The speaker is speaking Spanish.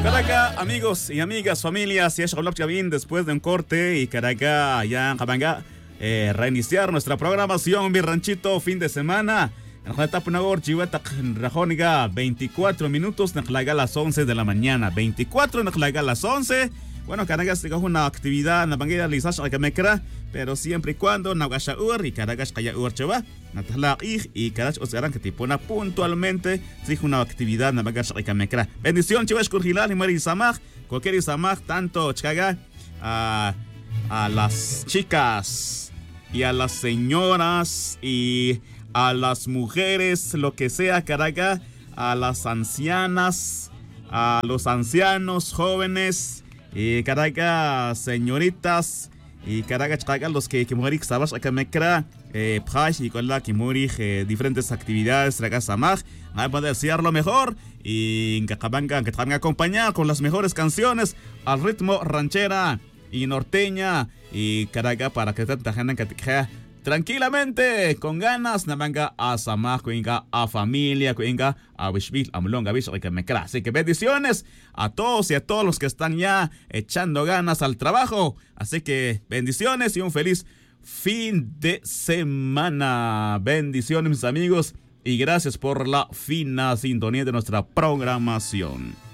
Caraca, amigos y amigas, familias, ya bien después de un corte y Caraca, ya Cabanga, reiniciar nuestra programación, mi ranchito, fin de semana. En la etapa en Rajóniga, 24 minutos, en las 11 de la mañana, 24 en las 11. Bueno, Caracas tenga una actividad en la banguera lizash que me crea, pero siempre y cuando nagasha ur y Caracas kaya ur chava, natala y Caracas os harán que te pona puntualmente, si una actividad en la banguera que me crea. Bendición, chivas curgilal y Mari Samaj, cualquier Samaj, tanto chaga a las chicas y a las señoras y a las mujeres, lo que sea, Caracas, a las ancianas, a los ancianos, jóvenes. Y Caracas, señoritas, y Caracas, los que morir, sabes, que me crea, y con la que morir, diferentes actividades, Caracas, Samaj, a poder decirlo mejor, y que te van a acompañar con las mejores canciones al ritmo ranchera y norteña, y Caracas, para que te tengan que tranquilamente, con ganas, na manga a Samaj, cuenga a familia, cuenga a Wishbil, a Mulonga, que me crea. Así que bendiciones a todos y a todos los que están ya echando ganas al trabajo. Así que bendiciones y un feliz fin de semana. Bendiciones, mis amigos, y gracias por la fina sintonía de nuestra programación.